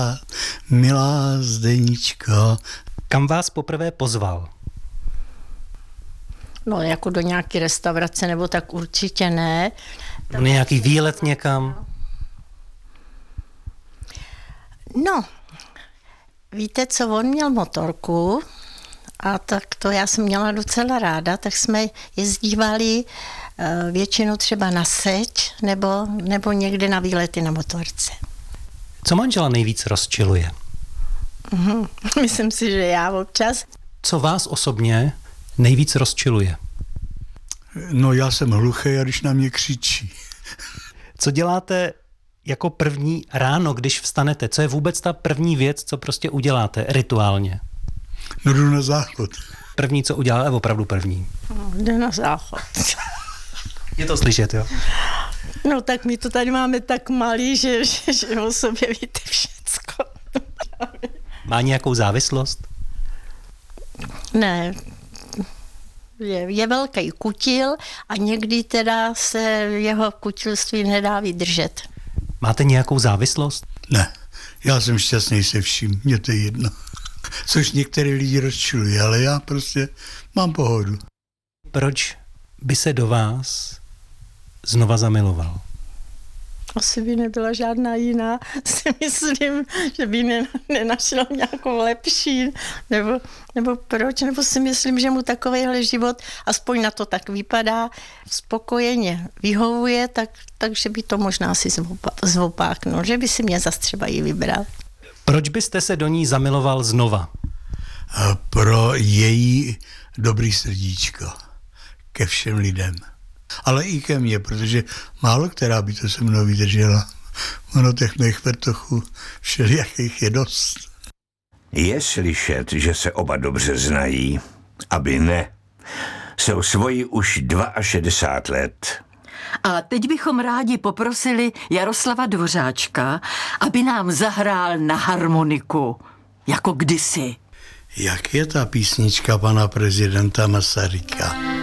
Milá Zdeničko. Kam vás poprvé pozval? No, jako do nějaké restaurace, nebo tak určitě ne. Nějaký výlet někam? No, víte co, on měl motorku a tak to já jsem měla docela ráda, tak jsme jezdívali většinou třeba na seč nebo někde na výlety na motorce. Co manžela nejvíc rozčiluje? Myslím si, že já občas. Co vás osobně nejvíc rozčiluje? No já jsem hluchý, a když na mě křičí. Co děláte jako první ráno, když vstanete? Co je vůbec ta první věc, co prostě uděláte rituálně? No jdu na záchod. První, co uděláte, opravdu první. Jde na záchod. Je to slyšet, jo? No tak my to tady máme tak malý, že o sobě víte všecko. Má nějakou závislost? Ne, je velký kutil a někdy teda se jeho kutilství nedá vydržet. Máte nějakou závislost? Ne, já jsem šťastný se vším, mně to je jedno. Což některé lidi rozčiluje, ale já prostě mám pohodu. Proč by se do vás znova zamiloval? Asi by nebyla žádná jiná. Si myslím, že by nenašel nějakou lepší, nebo proč, nebo si myslím, že mu takovýhle život, aspoň na to tak vypadá, spokojeně vyhovuje, takže by to možná si zvopáknul, že by si mě zas třeba i vybral. Proč byste se do ní zamiloval znova? Pro její dobrý srdíčko ke všem lidem. Ale i ke mně, protože málo která by to se mnou vydržela. Ono těch mých vrtochů všelijakých je dost. Je slyšet, že se oba dobře znají, aby ne. Jsou svoji už 62 let. A teď bychom rádi poprosili Jaroslava Dvořáčka, aby nám zahrál na harmoniku, jako kdysi. Jak je ta písnička pana prezidenta Masaryka?